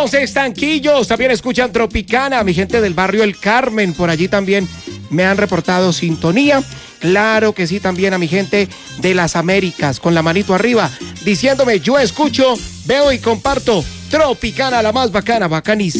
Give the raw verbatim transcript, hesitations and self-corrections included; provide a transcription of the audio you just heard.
Los Estanquillos también escuchan Tropicana. Mi gente del barrio El Carmen, por allí también me han reportado sintonía. Claro que sí, también a mi gente de las Américas, con la manito arriba, diciéndome: yo escucho, veo y comparto Tropicana, la más bacana, bacanísima.